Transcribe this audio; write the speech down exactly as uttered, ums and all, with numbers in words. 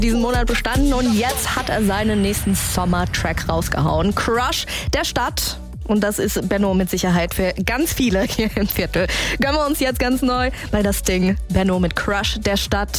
diesen Monat bestanden und jetzt hat er seinen nächsten Sommertrack rausgehauen. Crush der Stadt. Und das ist Benno mit Sicherheit für ganz viele hier im Viertel. Gönnen wir uns jetzt ganz neu bei das Ding Benno mit Crush der Stadt.